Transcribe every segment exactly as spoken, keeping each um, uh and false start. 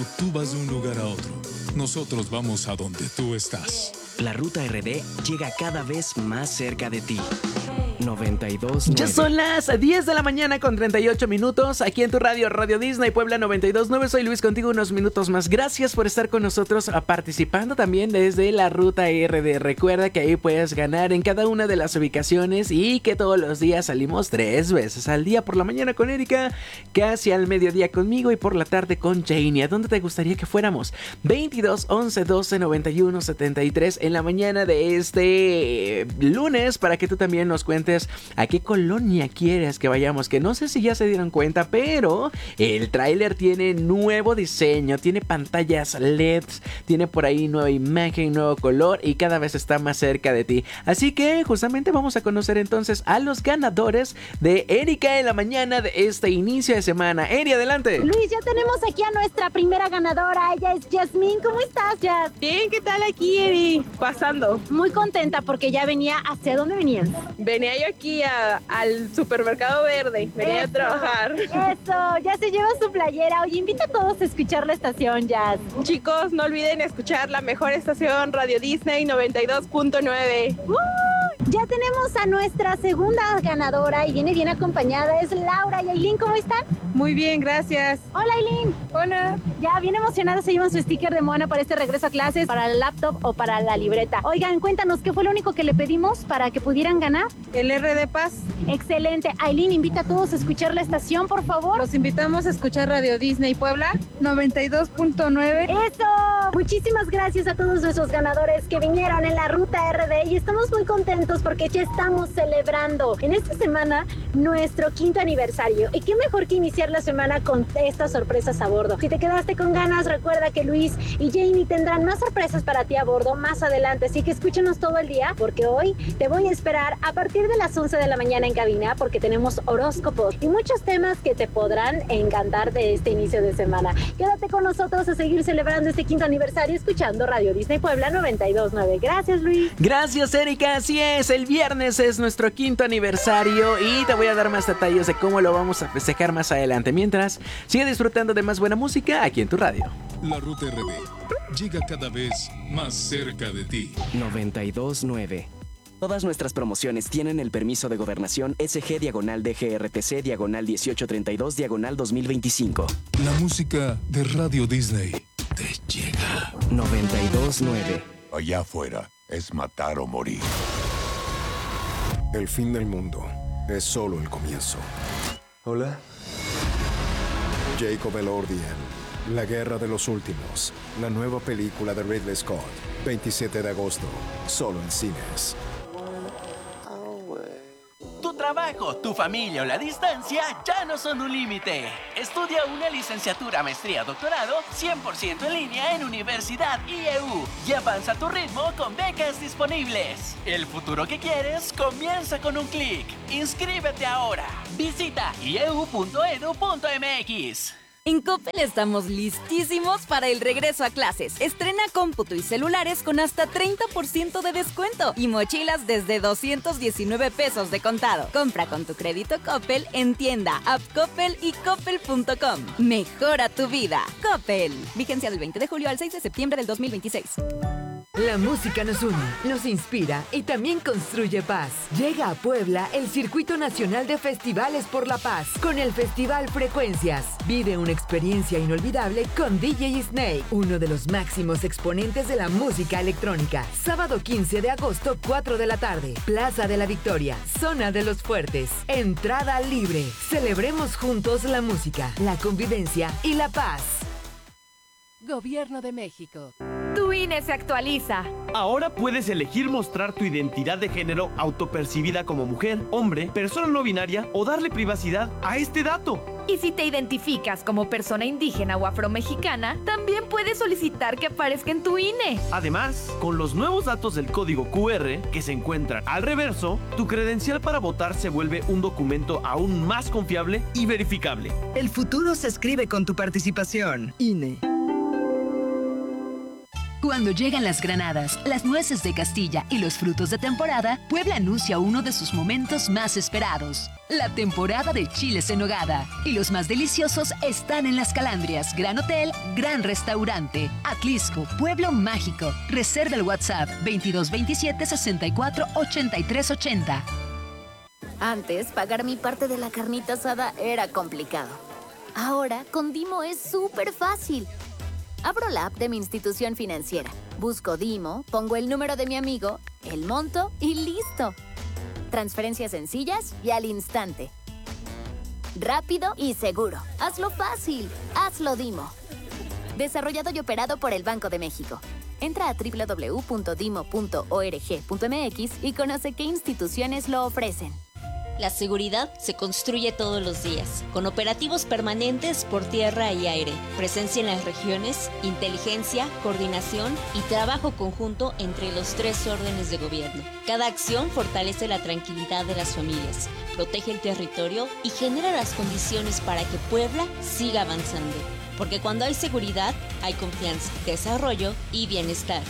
Tú vas de un lugar a otro. Nosotros vamos a donde tú estás. La Ruta R D llega cada vez más cerca de ti. noventa y dos nueve. Ya son las diez de la mañana con treinta y ocho minutos aquí en tu radio, Radio Disney Puebla noventa y dos nueve. Soy Luis, contigo unos minutos más. Gracias por estar con nosotros, participando también desde la Ruta R D. Recuerda que ahí puedes ganar en cada una de las ubicaciones y que todos los días salimos tres veces al día. Por la mañana con Erika, casi al mediodía conmigo y por la tarde con Janie. ¿A dónde te gustaría que fuéramos? veintidós, once, doce, noventa y uno, setenta y tres en la mañana de este lunes, para que tú también nos cuentes a qué colonia quieres que vayamos, que no sé si ya se dieron cuenta, pero el tráiler tiene nuevo diseño, tiene pantallas L E Ds, tiene por ahí nueva imagen, nuevo color y cada vez está más cerca de ti. Así que justamente vamos a conocer entonces a los ganadores de Erika en la mañana de este inicio de semana. Eri, adelante. Luis, ya tenemos aquí a nuestra primera ganadora. Ella es Yasmín. ¿Cómo estás, Yas? Bien, ¿qué tal aquí, Eri? Pasando. Muy contenta porque ya venía. ¿Hacia dónde venías? Venía yo aquí a, al supermercado verde. Venía Eso, a trabajar. Eso, ya se lleva su playera. Oye, invita a todos a escuchar la estación, Jazz. Chicos, no olviden escuchar la mejor estación, Radio Disney noventa y dos punto nueve. ¡Uh! Ya tenemos a nuestra segunda ganadora y viene bien acompañada. Es Laura y Aileen. ¿Cómo están? Muy bien, gracias. Hola, Aileen. Hola. Ya bien emocionadas, se llevan su sticker de Moana para este regreso a clases, para el laptop o para la libreta. Oigan, cuéntanos, ¿qué fue lo único que le pedimos para que pudieran ganar? El R D Paz. Excelente. Aileen, invita a todos a escuchar la estación, por favor. Los invitamos a escuchar Radio Disney Puebla noventa y dos punto nueve. ¡Eso! Muchísimas gracias a todos nuestros ganadores que vinieron en la Ruta R D y estamos muy contentos porque ya estamos celebrando en esta semana nuestro quinto aniversario. Y qué mejor que iniciar la semana con estas sorpresas a bordo. Si te quedaste con ganas, recuerda que Luis y Jamie tendrán más sorpresas para ti a bordo más adelante, así que escúchenos todo el día porque hoy te voy a esperar a partir de las once de la mañana en cabina porque tenemos horóscopos y muchos temas que te podrán encantar de este inicio de semana. Quédate con nosotros a seguir celebrando este quinto aniversario escuchando Radio Disney Puebla noventa y dos punto nueve. Gracias, Luis. Gracias, Erika. Así es, el viernes es nuestro quinto aniversario y te voy a dar más detalles de cómo lo vamos a festejar más adelante. Mientras, sigue disfrutando de más buena música aquí en tu radio. La Ruta R D llega cada vez más cerca de ti. noventa y dos nueve. Todas nuestras promociones tienen el permiso de gobernación S G diagonal D G R T C diagonal dieciocho treinta y dos diagonal dos mil veinticinco. La música de Radio Disney te llega. noventa y dos nueve. Allá afuera es matar o morir. El fin del mundo es solo el comienzo. Hola. Jacob Elordian, La Guerra de los Últimos, la nueva película de Ridley Scott, veintisiete de agosto, solo en cines. Tu trabajo, tu familia o la distancia ya no son un límite. Estudia una licenciatura, maestría, doctorado cien por ciento en línea en Universidad I E U y avanza a tu ritmo con becas disponibles. El futuro que quieres comienza con un clic. Inscríbete ahora. Visita i e u punto e d u punto m x. En Coppel estamos listísimos para el regreso a clases. Estrena cómputo y celulares con hasta treinta por ciento de descuento y mochilas desde doscientos diecinueve pesos de contado. Compra con tu crédito Coppel en tienda, app Coppel y coppel punto com. Mejora tu vida. Coppel. Vigencia del veinte de julio al seis de septiembre del dos mil veintiséis. La música nos une, nos inspira y también construye paz. Llega a Puebla el Circuito Nacional de Festivales por la Paz con el Festival Frecuencias. Vive una experiencia inolvidable con D J Snake, uno de los máximos exponentes de la música electrónica. Sábado quince de agosto, cuatro de la tarde. Plaza de la Victoria, Zona de los Fuertes. Entrada libre. Celebremos juntos la música, la convivencia y la paz. Gobierno de México. Tu I N E se actualiza. Ahora puedes elegir mostrar tu identidad de género autopercibida como mujer, hombre, persona no binaria o darle privacidad a este dato. Y si te identificas como persona indígena o afromexicana, también puedes solicitar que aparezca en tu I N E. Además, con los nuevos datos del código Q R que se encuentran al reverso, tu credencial para votar se vuelve un documento aún más confiable y verificable. El futuro se escribe con tu participación. I N E. Cuando llegan las granadas, las nueces de Castilla y los frutos de temporada, Puebla anuncia uno de sus momentos más esperados. La temporada de chiles en nogada. Y los más deliciosos están en Las Calandrias, Gran Hotel, Gran Restaurante. Atlisco, Pueblo Mágico. Reserva el WhatsApp veintidós veintisiete sesenta y cuatro ochenta y tres ochenta. Antes, pagar mi parte de la carnita asada era complicado. Ahora, con Dimo es súper fácil. Abro la app de mi institución financiera, busco Dimo, pongo el número de mi amigo, el monto y listo. Transferencias sencillas y al instante. Rápido y seguro. Hazlo fácil. Hazlo Dimo. Desarrollado y operado por el Banco de México. Entra a doble u doble u doble u punto dimo punto org punto m x y conoce qué instituciones lo ofrecen. La seguridad se construye todos los días, con operativos permanentes por tierra y aire, presencia en las regiones, inteligencia, coordinación y trabajo conjunto entre los tres órdenes de gobierno. Cada acción fortalece la tranquilidad de las familias, protege el territorio y genera las condiciones para que Puebla siga avanzando. Porque cuando hay seguridad, hay confianza, desarrollo y bienestar.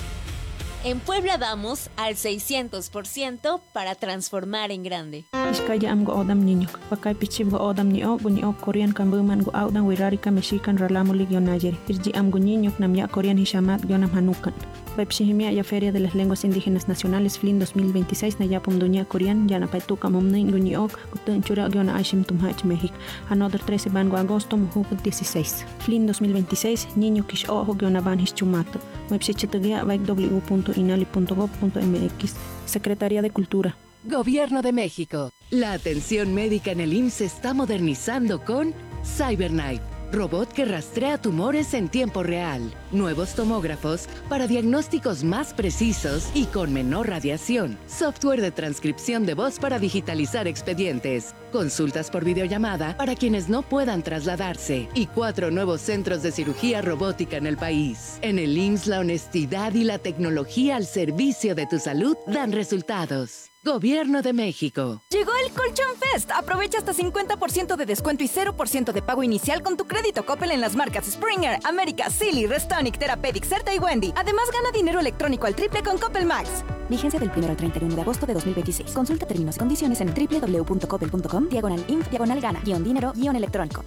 En Puebla vamos al seiscientos por ciento para transformar en grande. Iskaya am go odam niño, pakai pichib go odam niño, bunyo Korean kan buman go audan wirari ka mexican ralamulig yonayer. Irji am go niño nam ya Korean hishamat yonam hanukan. Pepsihimia ya Feria de las Lenguas Indígenas Nacionales F L I N dos mil veintiséis na yapum dunya Korean yana paituka momnin gunyok guten chura yona aishim tumhach México. Another trece bango agosto muhuk dieciséis. F L I N dos mil veintiséis niño kish ojo yona van hischumato. Website vaik w punto inali punto gov punto m x. Secretaría de Cultura. Gobierno de México. La atención médica en el I M S S se está modernizando con CyberKnife, robot que rastrea tumores en tiempo real. Nuevos tomógrafos para diagnósticos más precisos y con menor radiación. Software de transcripción de voz para digitalizar expedientes. Consultas por videollamada para quienes no puedan trasladarse. Y cuatro nuevos centros de cirugía robótica en el país. En el I M S S la honestidad y la tecnología al servicio de tu salud dan resultados. Gobierno de México. Llegó el Colchón Fest. Aprovecha hasta cincuenta por ciento de descuento y cero por ciento de pago inicial con tu crédito Coppel en las marcas Springer, América, Silly, Restonic, Therapeutic, Certa y Wendy. Además, gana dinero electrónico al triple con Coppel Max. Vigencia del primero al treinta y uno de agosto de dos mil veintiséis. Consulta términos y condiciones en doble u doble u doble u punto coppel punto com, diagonal inf, diagonal gana, guión dinero, guión electrónico.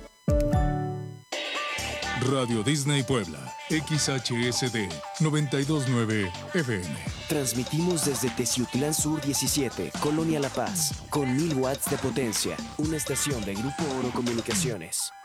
Radio Disney Puebla, X H S D noventa y dos punto nueve F M. Transmitimos desde Teciutlán Sur diecisiete, Colonia La Paz, con mil watts de potencia. Una estación de Grupo Oro Comunicaciones.